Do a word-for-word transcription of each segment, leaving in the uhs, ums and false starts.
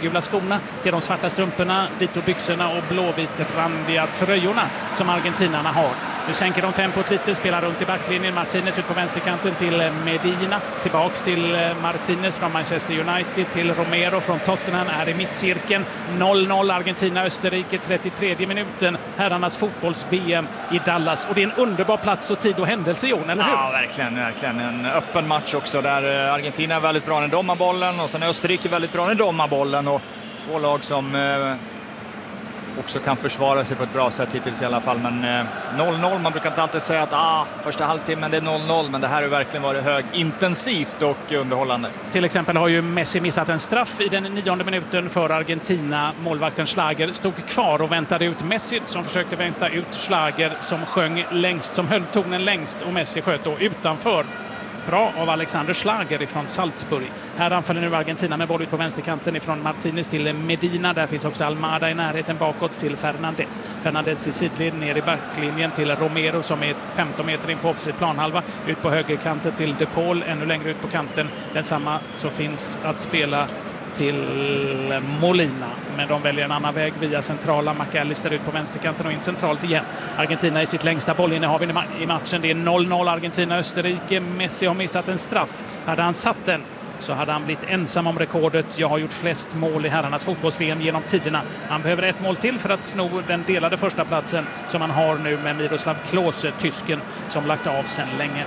gröngula skorna till de svarta strumporna, dito byxorna och blåvitrandiga tröjorna som argentinarna har. Nu sänker de tempot lite, spelar runt i backlinjen. Martinez ut på vänsterkanten till Medina. Tillbaks till Martinez från Manchester United till Romero från Tottenham. Är i mittcirkeln. noll noll Argentina-Österrike, trettiotredje minuten. Herrarnas fotbolls-V M i Dallas. Och det är en underbar plats och tid och händelse, Jon, eller hur? Ja, verkligen, verkligen. En öppen match också där Argentina är väldigt bra när de har bollen och sen Österrike är väldigt bra när de har bollen. Och två lag som eh, också kan försvara sig på ett bra sätt hittills i alla fall. Men eh, noll noll, man brukar inte alltid säga att ah, första halvtimmen det är noll noll. Men det här har verkligen varit högintensivt och underhållande. Till exempel har ju Messi missat en straff i den nionde minuten för Argentina. Målvakten Schlager stod kvar och väntade ut Messi som försökte vänta ut Schlager som sjöng längst, som höll tonen längst, och Messi sköt då utanför. Bra av Alexander Schlager ifrån Salzburg. Här anfaller nu Argentina med boll ut på vänsterkanten ifrån Martinez till Medina. Där finns också Almada i närheten bakåt till Fernandes. Fernandes i sidled ner i backlinjen till Romero som är femton meter in på offensiv planhalva. Ut på högerkanten till De Paul, ännu längre ut på kanten. Densamma så finns att spela till Molina, men de väljer en annan väg via centrala. McAllister ut på vänsterkanten och in centralt igen. Argentina i sitt längsta bollinnehav i matchen. Det är noll noll Argentina-Österrike. Messi har missat en straff. Hade han satt den så hade han blivit ensam om rekordet. Jag har gjort flest mål i herrarnas fotbolls-V M genom tiderna. Han behöver ett mål till för att sno den delade första platsen som han har nu med Miroslav Klose, tysken, som lagt av sedan länge.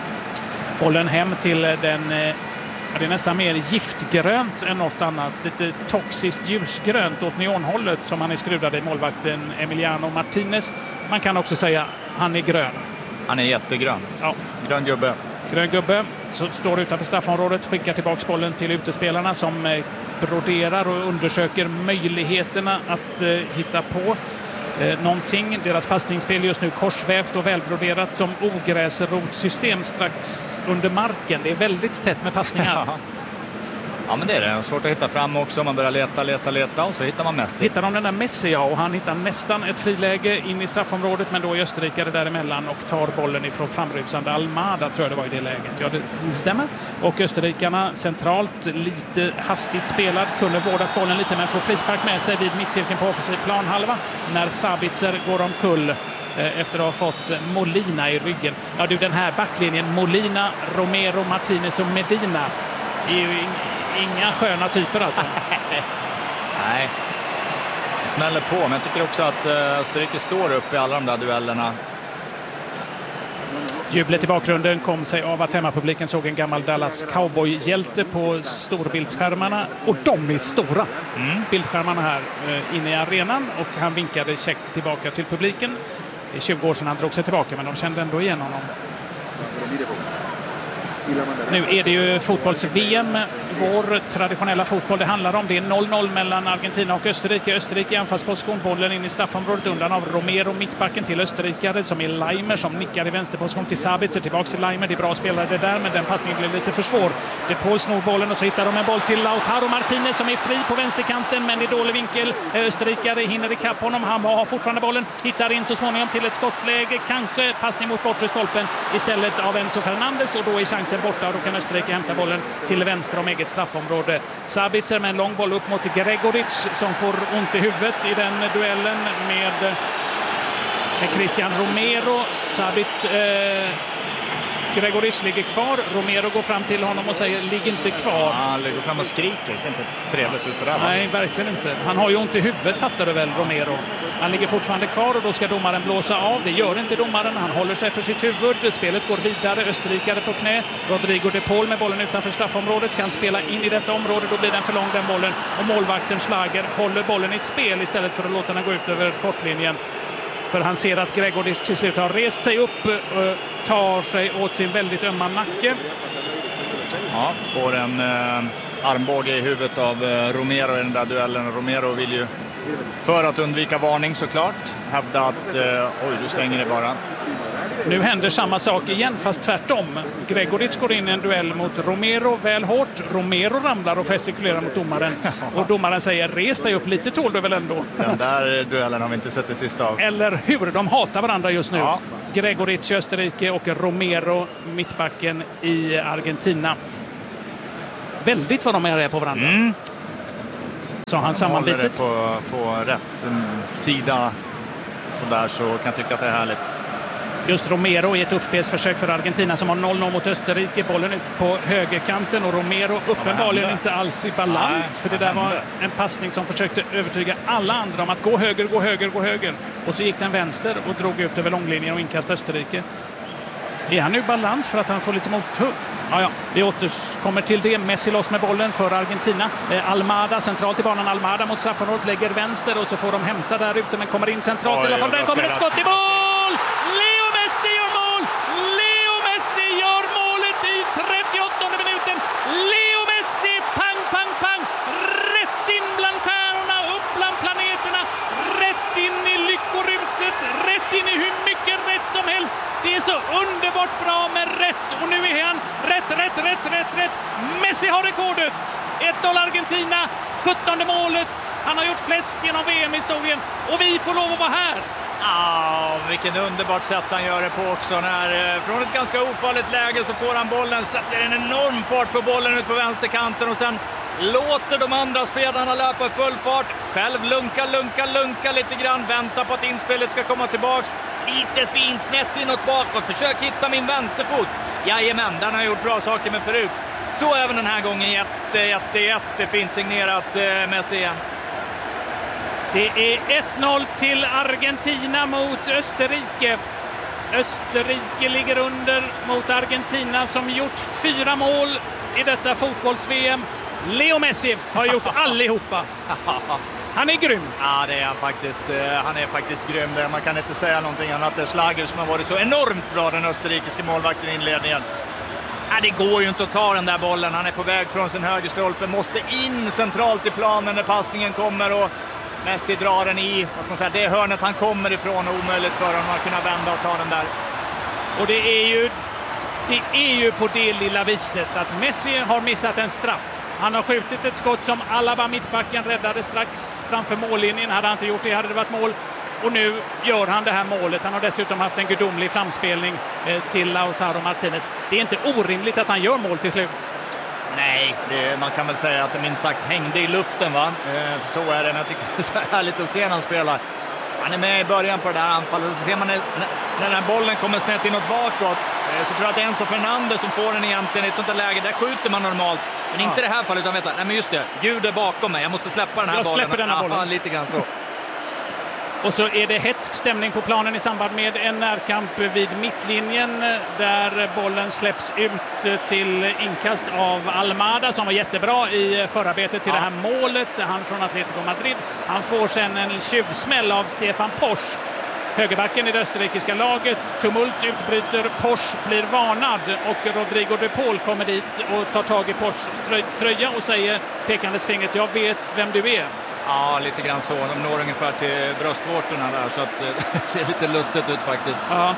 Bollen hem till den... Det är nästan mer giftgrönt än något annat. Lite toxiskt ljusgrönt åt neonhållet som han är skrudad i, målvakten Emiliano Martinez. Man kan också säga han är grön. Han är jättegrön. Ja. Grön gubbe. Grön gubbe som står utanför straffområdet, skickar tillbaka bollen till utespelarna som broderar och undersöker möjligheterna att eh, hitta på Eh, någonting. Deras passningsspel just nu korsvävt och välbroderat som ogräsrotsystem strax under marken. Det är väldigt tätt med passningar. Ja, men det är det. Svårt att hitta fram också. Man börjar leta, leta, leta och så hittar man Messi. Hittar de den där Messi, ja. Och han hittar nästan ett friläge in i straffområdet, men då är österrikare däremellan och tar bollen ifrån framrusande Almada, tror jag det var i det läget. Ja, det stämmer. Och österrikarna centralt, lite hastigt spelad, kunde vårdat bollen lite, men får frispark med sig vid mittcirkeln på offensiv planhalva när Sabitzer går omkull efter att ha fått Molina i ryggen. Ja, du, den här backlinjen, Molina, Romero, Martinez och Medina är ju inga sköna typer alltså. Nej, det smäller på. Men jag tycker också att Österrike står upp i alla de där duellerna. Jublet i bakgrunden kom sig av att hemmapubliken såg en gammal Dallas Cowboy-hjälte på storbildsskärmarna. Och de är stora. Mm. Bildskärmarna här inne i arenan. Och han vinkade käckt tillbaka till publiken. Det är tjugo år sedan han drog sig tillbaka, men de kände ändå igen honom. Nu är det ju fotbolls-V M, vår traditionella fotboll det handlar om. Det är noll noll mellan Argentina och Österrike. Österrike i anfallsposition, bollen in i straffområdet undan av Romero, mittbacken till österrikare som är Leimer som nickar i vänsterposition till Sabitzer, tillbaks till Leimer. Det är bra spelare det där, men den passningen blir lite för svår. De Paul snor bollen och så hittar de en boll till Lautaro Martinez som är fri på vänsterkanten, men i dålig vinkel. Österrikare hinner ikapp honom, han har fortfarande bollen, hittar in så småningom till ett skottläge, kanske passning mot bortre stolpen istället av Enzo Fernandes, och då är chansen borta och då kan Österrike hämta bollen till vänster om eget straffområde. Sabitzer med en lång boll upp mot Gregoric som får ont i huvudet i den duellen med, med Christian Romero. Sabitzer eh, Gregoric ligger kvar. Romero går fram till honom och säger ligg inte kvar. Ja, han går fram och skriker. Det ser inte trevligt ut det där. Nej, verkligen inte. Han har ju ont i huvudet, fattar du väl, Romero. Han ligger fortfarande kvar och då ska domaren blåsa av. Det gör inte domaren. Han håller sig för sitt huvud. Spelet går vidare. Österrikare på knä. Rodrigo de Paul med bollen utanför straffområdet kan spela in i detta område. Då blir den för lång, den bollen. Och målvakten Schlager håller bollen i spel istället för att låta den gå ut över kortlinjen. För han ser att Gregoric till slut har rest sig upp och tar sig åt sin väldigt ömma nacke. Ja, får en eh, armbåge i huvudet av eh, Romero i den där duellen. Romero vill ju, för att undvika varning såklart, hävda att eh, oj, du slänger det bara. Nu händer samma sak igen, fast tvärtom. Gregoric går in i en duell mot Romero väl hårt. Romero ramlar och gestikulerar mot domaren. Och domaren säger, res dig upp lite, tål du väl ändå. Den där duellen har vi inte sett det sista av. Eller hur? De hatar varandra just nu. Ja. Gregoric i Österrike och Romero, mittbacken i Argentina. Väldigt vad de är på varandra. Mm. sa han sammanbitet. På, på rätt sida så där, så kan jag tycka att det är härligt. Just Romero i ett uppspelsförsök för Argentina som har noll noll mot Österrike. Bollen ut på högerkanten och Romero uppenbarligen inte alls i balans. Nej, för det där var en passning som försökte övertyga alla andra om att gå höger, gå höger, gå höger. Och så gick den vänster och drog ut över långlinjen och inkastade Österrike. Är han nu balans för att han får lite mothugg? Ja, ja, vi återkommer till det. Messi loss med bollen för Argentina. Eh, Almada centralt i banan. Almada mot straffområdet lägger vänster och så får de hämta där ute, men kommer in centralt i alla fall. Där kommer ett skott i mål! Leo Messi gör mål! Leo Messi gör målet i trettioåttonde minuten. Leo Messi, pang, pang, pang! Rätt in bland stjärnorna, upp bland planeterna, rätt in i lyckoruset, rätt in i hur mycket rätt som helst. Det är så underbart bra med rätt. Och nu är han rätt, rätt, rätt, rätt, rätt. Messi har rekordet. ett noll Argentina, sjuttonde målet. Han har gjort flest genom V M-historien. Och vi får lov att vara här. Ja, vilken underbart sätt han gör det på också. När, från ett ganska ofarligt läge så får han bollen, sätter en enorm fart på bollen ut på vänsterkanten och sen låter de andra spelarna löpa i full fart. Själv lunka, lunka, lunka lite grann. Vänta på att inspelet ska komma tillbaks. Lite fint snett inåt bakåt. Försök hitta min vänsterfot. Jajamän, den har gjort bra saker med förut. Så även den här gången jätte, jätte, jättefint signerat eh, Messi igen. Det är ett noll till Argentina mot Österrike. Österrike ligger under mot Argentina som gjort fyra mål i detta fotbolls-V M. Leo Messi har gjort allihopa. Han är grym. Ja, det är han faktiskt. Han är faktiskt grym. Man kan inte säga någonting annat. Det är Schlager som har varit så enormt bra, den österrikiska målvakten i inledningen. Ja, det går ju inte att ta den där bollen. Han är på väg från sin högerstolpe. Måste in centralt i planen när passningen kommer och Messi drar den i. Vad ska man säga, det är hörnet han kommer ifrån och omöjligt för honom att kunna vända och ta den där. Och det är ju, det är ju på det lilla viset att Messi har missat en straff. Han har skjutit ett skott som Alaba, mittbacken, räddade strax framför mållinjen. Hade han inte gjort det hade det varit mål. Och nu gör han det här målet. Han har dessutom haft en gudomlig framspelning eh, till Lautaro Martinez. Det är inte orimligt att han gör mål till slut. Nej, det, man kan väl säga att det minst sagt hängde i luften, va? Eh, så är det, men jag tycker det är så härligt att se när han spelar. Han är med i början på det där anfallet och så ser man när, när den här bollen kommer snett inåt bakåt eh, så tror jag att det är Enzo Fernandez som får den egentligen i ett sånt där läge. Där skjuter man normalt. Men inte ja. Det här fallet, utan vänta. Nej, men just det. Gud är bakom mig. Jag måste släppa den här jag bollen. Jag släpper den här bollen. Ja, lite grann så. Och så är det hetsk stämning på planen i samband med en närkamp vid mittlinjen där bollen släpps ut till inkast av Almada som var jättebra i förarbetet till ja. Det här målet. Han från Atletico Madrid. Han får sen en tjuvsmäll av Stefan Posch. Högerbacken i det österrikiska laget. Tumult utbryter. Posch blir varnad och Rodrigo de Paul kommer dit och tar tag i Poschs tröja och säger pekandes fingret: jag vet vem du är. Ja, lite grann så. De når ungefär till bröstvårtorna där så att det ser lite lustigt ut faktiskt. Ja.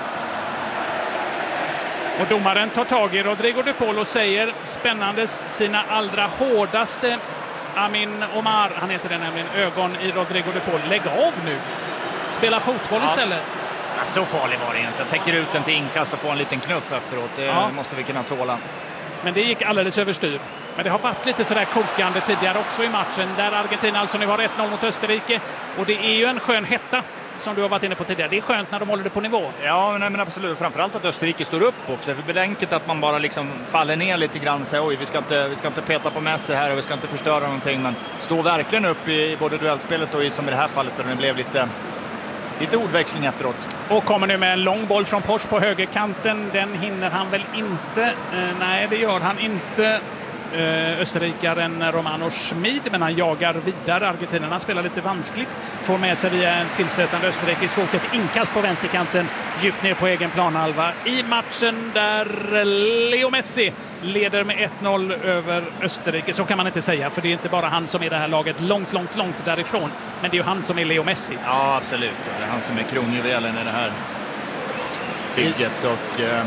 Och domaren tar tag i Rodrigo de Paul och säger spännandes sina allra hårdaste Amin Omar, han heter det nämligen, ögon i Rodrigo de Paul. Lägg av nu. Spela fotboll ja. Istället. Ja, så farlig var det inte. Jag täcker ut den till inkast och får en liten knuff efteråt. Det ja. Måste vi kunna tåla. Men det gick alldeles överstyr. Men det har varit lite sådär kokande tidigare också i matchen. Där Argentina alltså nu har ett noll mot Österrike. Och det är ju en skön hetta som du har varit inne på tidigare. Det är skönt när de håller det på nivå. Ja, men, men absolut. Framförallt att Österrike står upp också. Det blir enkelt att man bara liksom faller ner lite grann och säger oj, vi ska, inte, vi ska inte peta på Messi här och vi ska inte förstöra någonting. Men stå verkligen upp i både duellspelet och i, som i det här fallet där det blev lite... Lite ordväxling efteråt. Och kommer nu med en lång boll från Posch på högerkanten. Den hinner han väl inte. Eh, nej, det gör han inte. Eh, österrikaren Romano Schmid, men han jagar vidare. Argentinarna spelar lite vanskligt. Får med sig via en tillstötande österrikisk fot ett inkast på vänsterkanten djupt ner på egen planhalva. I matchen där Leo Messi leder med ett noll över Österrike. Så kan man inte säga, för det är inte bara han som är det här laget långt, långt, långt därifrån. Men det är ju han som är Leo Messi. Ja, absolut. Det är han som är kronjuvelen i det här bygget. Och, eh...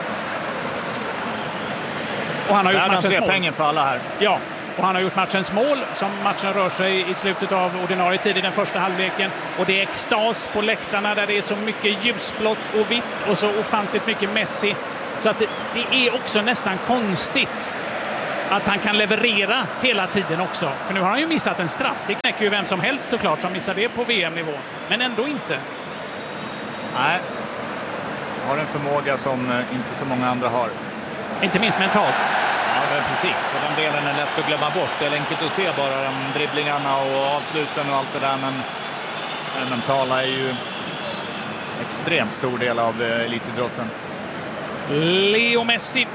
och han har gjort matchens mål. Pengen för alla här. Ja, och han har gjort matchens mål som matchen rör sig i slutet av ordinarie tid i den första halvleken. Och det är extas på läktarna där det är så mycket ljusblått och vitt och så ofantligt mycket Messi. Så att det, det är också nästan konstigt att han kan leverera hela tiden också. För nu har han ju missat en straff. Det knäcker ju vem som helst såklart som missar det på V M-nivå. Men ändå inte. Nej. Har en förmåga som inte så många andra har. Inte minst mentalt. Ja, men precis. För den delen är lätt att glömma bort. Det är enkelt att se bara de dribblingarna och avsluten och allt det där. Men det mentala är ju extremt stor del av elitidrotten. Leo Messi.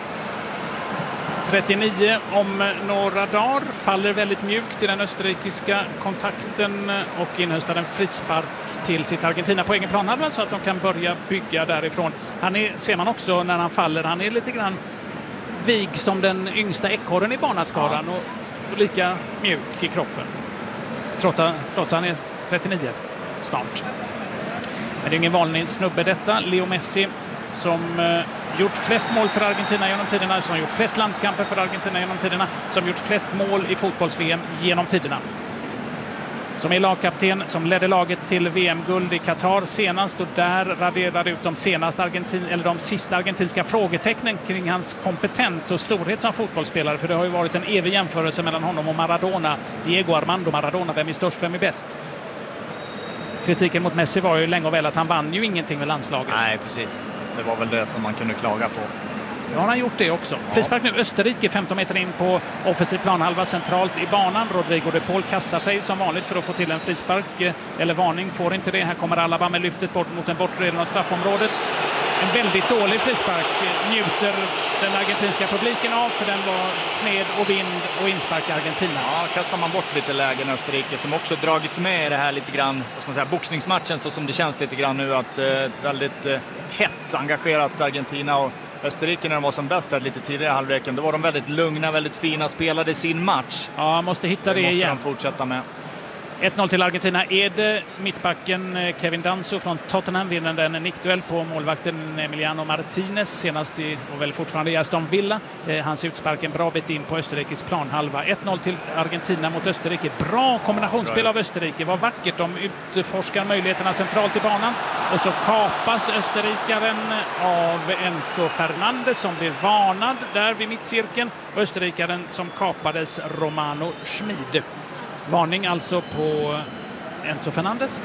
trettionio om några dagar. Faller väldigt mjukt i den österrikiska kontakten och inhöstar en frispark till sitt Argentina på egen planhalva så att de kan börja bygga därifrån. Han är, ser man också när han faller, han är lite grann vig som den yngsta ekorren i barnaskaran ja. och, och lika mjuk i kroppen. Trots, trots han är trettionio snart. Men det är ingen vanlig snubbe detta. Leo Messi som eh, gjort flest mål för Argentina genom tiderna, som gjort flest landskamper för Argentina genom tiderna, som gjort flest mål i fotbolls-V M genom tiderna. Som är lagkapten, som ledde laget till V M-guld i Qatar senast och där raderade ut de senaste Argentin, eller de sista argentinska frågetecknen kring hans kompetens och storhet som fotbollsspelare. För det har ju varit en evig jämförelse mellan honom och Maradona. Diego Armando Maradona, vem är störst, vem är bäst? Kritiken mot Messi var ju länge och väl att han vann ju ingenting med landslaget. Nej, precis. Det var väl det som man kunde klaga på. Ja, han har gjort det också. Ja. Frispark nu, Österrike femton meter in på offensiv planhalva centralt i banan. Rodrigo de Paul kastar sig som vanligt för att få till en frispark. Eller varning, får inte det. Här kommer Alaba med lyftet bort mot den bortre delen av straffområdet. En väldigt dålig frispark njuter den argentinska publiken av, för den var sned och vind och inspark i Argentina. Ja, kastar man bort lite lägen Österrike som också dragits med i det här lite grann, vad ska man säga, boxningsmatchen, så som det känns lite grann nu att eh, ett väldigt eh, hett engagerat Argentina och Österrike när de var som bäst här lite tidigare i halvleken, då var de väldigt lugna, väldigt fina, spelade sin match. Ja, måste hitta det, det måste igen. De fortsätta med. ett noll till Argentina. Är det mittbacken Kevin Danso från Tottenham vinner den en nickduell på målvakten Emiliano Martinez senast i, och väl fortfarande i Aston Villa. Eh, hans utspark en bra bit in på Österrikes planhalva. ett noll till Argentina mot Österrike. Bra kombinationsspel bra av Österrike. Var vackert. De utforskar möjligheterna centralt i banan och så kapas österrikaren av Enzo Fernandes som blir varnad där vid mittcirkeln. Och österrikaren som kapades Romano Schmid. Varning alltså på Enzo Fernandes.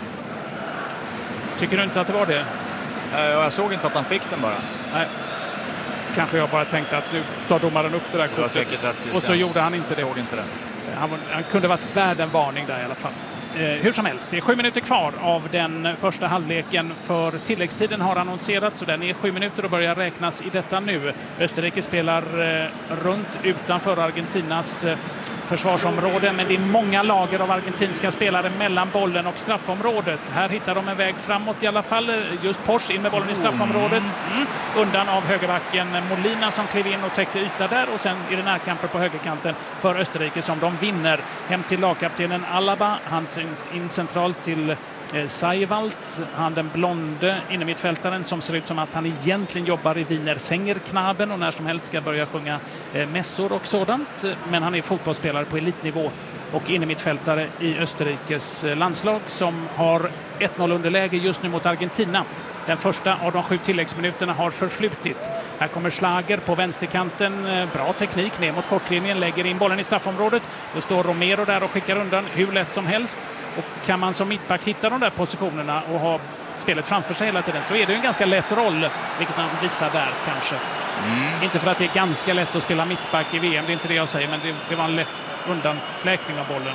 Tycker du inte att det var det? Jag såg inte att han fick den bara. Nej. Kanske jag bara tänkte att nu tar domaren upp det där kortet. Säkert rätt, och så gjorde han inte jag det. Såg inte det. Han, han kunde varit värd en varning där i alla fall. Eh, hur som helst, det är sju minuter kvar av den första halvleken, för tilläggstiden har annonserats så den är sju minuter och börjar räknas i detta nu. Österrike spelar eh, runt utanför Argentinas eh, försvarsområde, men det är många lager av argentinska spelare mellan bollen och straffområdet. Här hittar de en väg framåt i alla fall. Just Porsche in med bollen i straffområdet. Mm. Undan av högerbacken Molina som klev in och täckte yta där, och sen är det närkamper på högerkanten för Österrike som de vinner. Hem till lagkaptenen Alaba, hans in centralt till eh, Seiwald, han den blonde innermittfältaren som ser ut som att han egentligen jobbar i Wiener Sängerknaben och när som helst ska börja sjunga eh, mässor och sådant, men han är fotbollsspelare på elitnivå och innermittfältare i Österrikes eh, landslag som har ett noll underläge just nu mot Argentina. Den första av de sju tilläggsminuterna har förflutit. Här kommer Schlager på vänsterkanten. Bra teknik ner mot kortlinjen. Lägger in bollen i straffområdet. Då står Romero där och skickar undan hur lätt som helst. Och kan man som mittback hitta de där positionerna och ha spelet framför sig hela tiden så är det en ganska lätt roll. Vilket han visar där kanske. Mm. Inte för att det är ganska lätt att spela mittback i V M. Det är inte det jag säger. Men det, det var en lätt undanfläkning av bollen.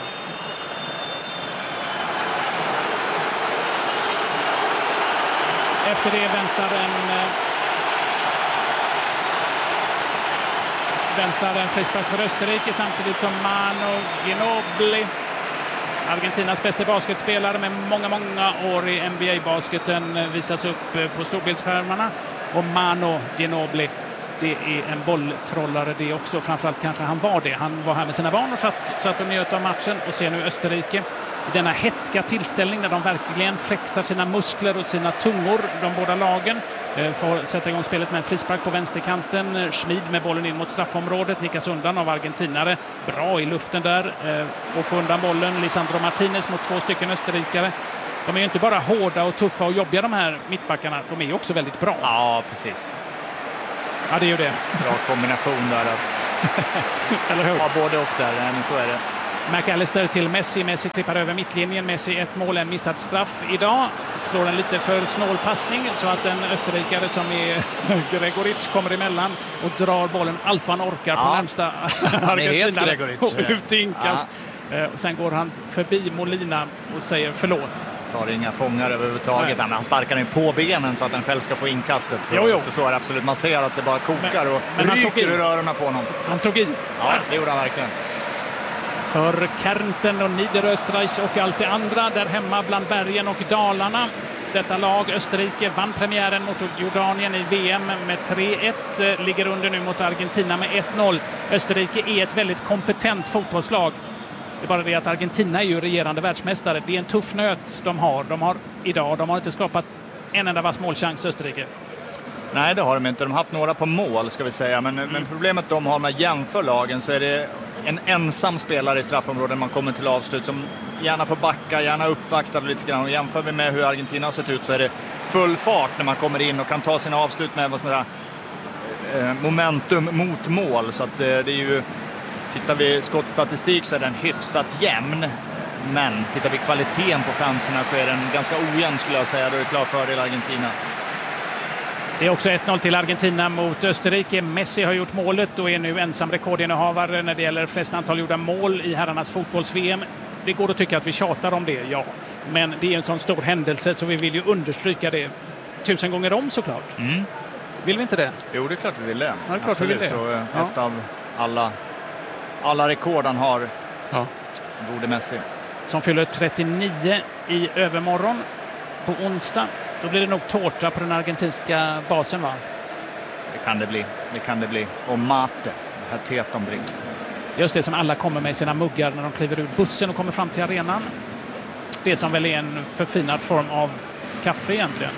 Efter det väntar en väntar en frispark för Österrike samtidigt som Manu Ginobili, Argentinas bästa basketspelare med många, många år i N B A-basketen, visas upp på storbildsskärmarna. Och Manu Ginobili, det är en bolltrollare det också. Framförallt kanske han var det. Han var här med sina barn och satt, satt och njöt av matchen och ser nu Österrike i denna hetska tillställning där de verkligen flexar sina muskler och sina tungor, de båda lagen. Får sätta igång spelet med en frispark på vänsterkanten. Schmid med bollen in mot straffområdet, nickas undan av argentinare. Bra i luften där och får undan bollen. Lisandro Martinez mot två stycken österrikare. De är ju inte bara hårda och tuffa och jobbiga de här mittbackarna, de är ju också väldigt bra. Ja, precis. Ja, det är ju det. Bra kombination där att Eller hur? Ja, både och där, men så är det. McAllister till Messi. Messi trippar över mittlinjen. Messi ett mål, en missad straff idag. Slår en lite för snål passning så att en österrikare som är Gregoric kommer emellan och drar bollen allt vad han orkar ja. på närmsta Argentina och ut i inkast. Ja. Sen går han förbi Molina och säger förlåt. Tar inga fångar överhuvudtaget. Men han sparkar nu på benen så att han själv ska få inkastet. Så, jo, jo. så, så är det absolut. Man ser att det bara kokar men, och men ryker ur rörorna på honom. Han tog i. Ja, det gjorde han verkligen. För Kärnten och Niederösterreich och allt det andra där hemma bland bergen och dalarna. Detta lag, Österrike, vann premiären mot Jordanien i V M med tre ett. Ligger under nu mot Argentina med ett noll. Österrike är ett väldigt kompetent fotbollslag. Det är bara det att Argentina är ju regerande världsmästare. Det är en tuff nöt de har. De har idag, de har inte skapat en enda vass målchans, Österrike. Nej, det har de inte. De har haft några på mål, ska vi säga. Men, mm. men problemet de har med jämför lagen så är det en ensam spelare i straffområden man kommer till avslut som gärna får backa, gärna uppvakta lite grann. Och jämför vi med hur Argentina har sett ut så är det full fart när man kommer in och kan ta sina avslut med vad ska man säga, momentum mot mål. Så att det är ju, tittar vi skottstatistik så är den hyfsat jämn. Men tittar vi kvaliteten på chanserna så är den ganska ojämn, skulle jag säga. Då är det klar fördel Argentina. Det är också ett noll till Argentina mot Österrike. Messi har gjort målet och är nu ensam rekordinnehavare när det gäller flest antal gjorda mål i herrarnas fotbolls-V M. Det går att tycka att vi tjatar om det, ja. Men det är en sån stor händelse så vi vill ju understryka det tusen gånger om såklart. Mm. Vill vi inte det? Jo, det är klart vi vill det. Ja, det är klart vi vill det. Och ja. ett av alla, alla rekord han har, ja. gode Messi. Som fyller trettionio i övermorgon på onsdag. Då blir det nog tårta på den argentinska basen, va? Det kan det bli. Det kan det bli. Och mate, det här teet de dricker. Just det, som alla kommer med sina muggar när de kliver ur bussen och kommer fram till arenan. Det som väl är en förfinad form av kaffe egentligen.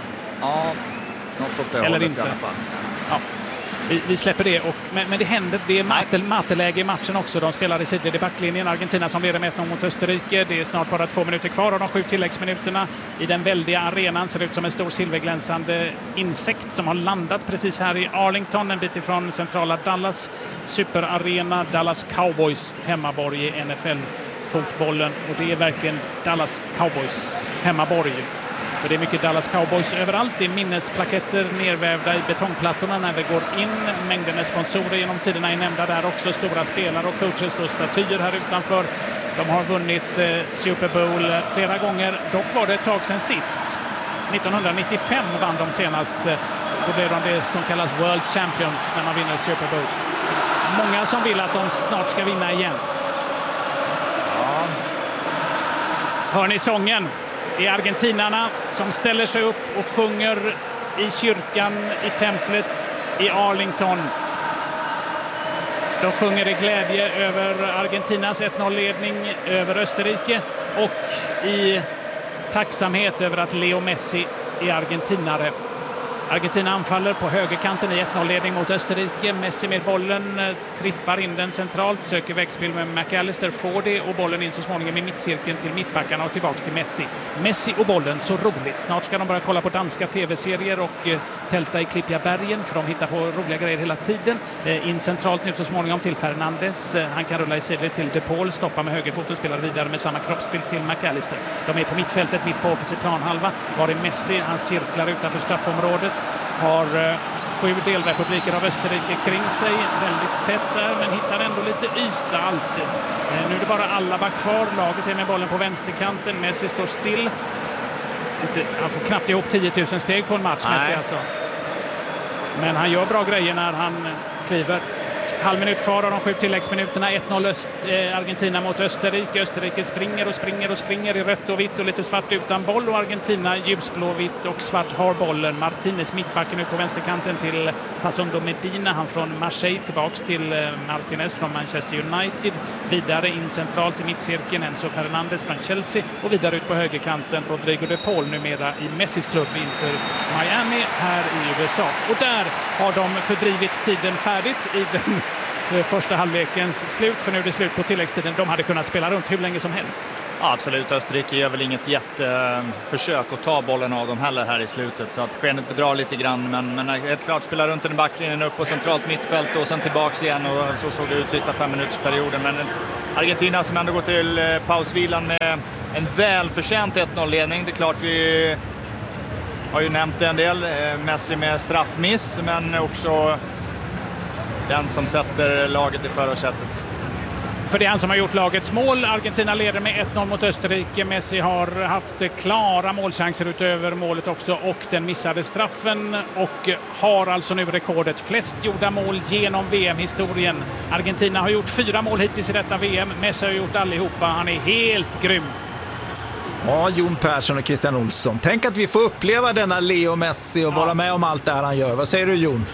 Ja, något åt det eller hållet inte. I alla fall. Ja. Vi, vi släpper det. Och, men, men det händer, det är mate, mateläge i matchen också. De spelar i sidled i backlinjen. Argentina som leder med ett noll mot Österrike. Det är snart bara två minuter kvar av de sju tilläggsminuterna. I den väldiga arenan ser ut som en stor silverglänsande insekt som har landat precis här i Arlington. En bit ifrån centrala Dallas. Superarena, Dallas Cowboys hemmaborg i N F L-fotbollen. Och det är verkligen Dallas Cowboys hemmaborg. För det är mycket Dallas Cowboys överallt. Det är minnesplaketter nervävda i betongplattorna när vi går in. Mängder med sponsorer genom tiderna är nämnda där också. Stora spelare och coaches och statyer här utanför. De har vunnit eh, Super Bowl flera gånger. Dock var det ett tag sedan sist. nittonhundranittiofem vann de senast. Då blev de det som kallas World Champions när man vinner Super Bowl. Många som vill att de snart ska vinna igen. Ja. Hör ni sången? Det är argentinarna som ställer sig upp och sjunger i kyrkan, i templet i Arlington. De sjunger i glädje över Argentinas ett noll-ledning över Österrike och i tacksamhet över att Leo Messi är argentinare. Argentina anfaller på högerkanten i ett noll-ledning mot Österrike. Messi med bollen trippar in den centralt, söker växtspel med McAllister, får det och bollen in så småningom i mittcirkeln till mittbackarna och tillbaks till Messi. Messi och bollen, så roligt. Snart ska de börja kolla på danska tv-serier och eh, tälta i Klippiga bergen för de hittar på roliga grejer hela tiden. Eh, in centralt nu så småningom till Fernandes. Eh, han kan rulla i sidled till De Paul, stoppa med högerfot och spela vidare med samma kroppsspel till McAllister. De är på mittfältet, mitt på offensiv planhalva. Var är Messi? Han cirklar utanför straffområdet. Har eh, sju delrepubliker av Österrike kring sig. Väldigt tätt där, men hittar ändå lite yta alltid. Eh, nu är det bara Alaba kvar. Laget är med bollen på vänsterkanten. Messi står still. Inte, han får knappt ihop tio tusen steg på en match, Messi alltså. Men han gör bra grejer när han kliver. Halv minut kvar av de sju tilläggsminuterna. ett noll Öst, eh, Argentina mot Österrike. Österrike springer och springer och springer i rött och vitt och lite svart utan boll. Och Argentina ljusblå, vitt och svart har bollen. Martinez mittbacken ut på vänsterkanten till Facundo Medina. Han från Marseille tillbaks till eh, Martinez från Manchester United. Vidare in centralt i mittcirkeln Enzo Fernandes från Chelsea. Och vidare ut på högerkanten Rodrigo De Paul, numera i Messis klubb Inter Miami här i U S A. Och där har de fördrivit tiden färdigt i den första halvlekens slut, för nu är det slut på tilläggstiden. De hade kunnat spela runt hur länge som helst. Ja, absolut, Österrike gör väl inget jätteförsök att ta bollen av dem heller här i slutet. Så att skenet bedrar lite grann, men, men helt klart spelar runt den backlinjen upp på centralt mittfält och sen tillbaks igen, och så såg det ut sista fem minutersperioden. Men Argentina som ändå går till pausvilan med en välförtjänt ett noll-ledning. Det är klart, vi har ju nämnt en del. Messi med straffmiss, men också den som sätter laget i förarsättet. För det är han som har gjort lagets mål. Argentina leder med ett noll mot Österrike. Messi har haft klara målchanser utöver målet också, och den missade straffen, och har alltså nu rekordet flest gjorda mål genom V M-historien. Argentina har gjort fyra mål hittills i detta V M. Messi har gjort allihopa. Han är helt grym. Ja, Jon Persson och Christian Olsson. Tänk att vi får uppleva denna Leo Messi och ja. vara med om allt det här han gör. Vad säger du, Jon?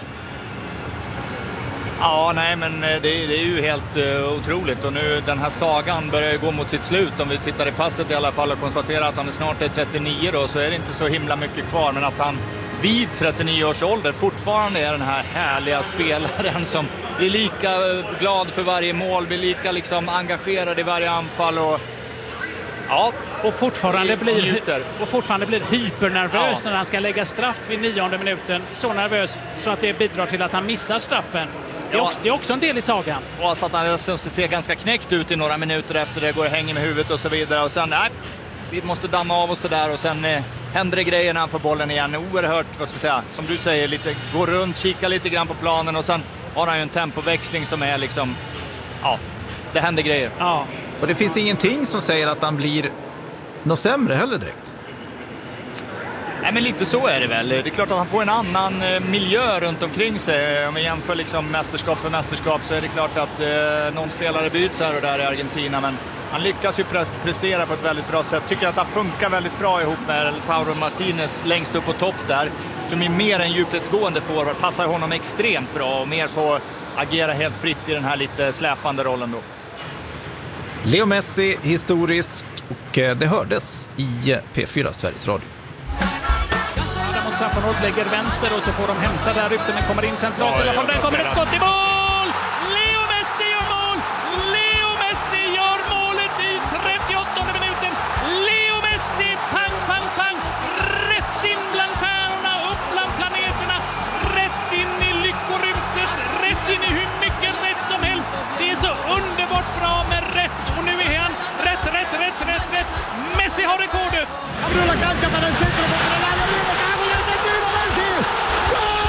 Ja, nej, men det, det är ju helt uh, otroligt, och nu den här sagan börjar gå mot sitt slut. Om vi tittar i passet i alla fall och konstaterar att han är snart är trettionio då, så är det inte så himla mycket kvar, men att han vid trettionio års ålder fortfarande är den här härliga spelaren som är lika glad för varje mål, blir lika liksom engagerad i varje anfall, och ja, och fortfarande blir, och fortfarande blir hypernervös ja. när han ska lägga straff i nionde minuten. Så nervös så att det bidrar till att han missar straffen. Det är, ja. också, det är också en del i sagan. Och så att han ser ganska knäckt ut i några minuter efter det, går och hänger med huvudet och så vidare. Och sen, nej, vi måste damma av oss det där, och sen eh, händer det grejer när han får bollen igen. Oerhört, vad ska vi säga, som du säger, lite, går runt, kika lite grann på planen, och sen har han ju en tempoväxling som är liksom, ja, det händer grejer. Ja. Och det finns ingenting som säger att han blir något sämre heller direkt. Nej, men lite så är det väl. Det är klart att han får en annan miljö runt omkring sig. Om vi jämför liksom mästerskap för mästerskap, så är det klart att eh, någon spelare byts här och där i Argentina. Men han lyckas ju prestera på ett väldigt bra sätt. Tycker att han funkar väldigt bra ihop med Pauro Martinez längst upp på topp där. Som är mer en djupledsgående forward. Passar honom extremt bra och mer får agera helt fritt i den här lite släpande rollen då. Leo Messi, historisk, och det hördes i P fyra Sveriges Radio. Adam Saffonod lägger vänster, och så får de hämta där ute, men kommer in centralt ja, i alla fall. Där kommer ett skott i mål! Leo Messi gör mål! Leo Messi gör målet i trettioåttonde minuten! Leo Messi, pang, pang, pang! Rätt in bland stjärnorna, upp bland planeterna, rätt in i lyckoruset, rätt in i hur mycket rätt som helst. Det är så underbart bra med rätt, och nu är han rätt, rätt, rätt, rätt, rätt. Messi har rekordet! Abrió la cancha para el centro, contra el área, viene Cago, el argentino Messi. ¡Gol!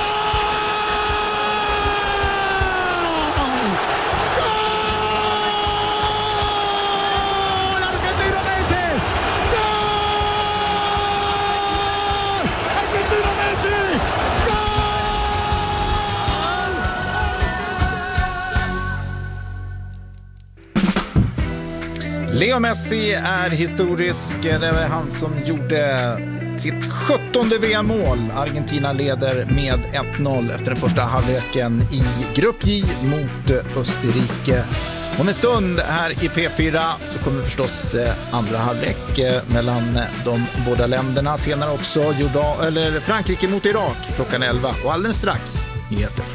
¡Gol! Argentino Messi. ¡Gol! Argentino Messi. Gol! Leo Messi är historisk. Det var han som gjorde sitt sjuttonde V M-mål. Argentina leder med ett noll efter den första halvleken i Grupp J mot Österrike. Om en stund här i P fyra så kommer förstås andra halvlek mellan de båda länderna. Senare också Jordan, eller Frankrike mot Irak klockan elva, och alldeles strax nyheter.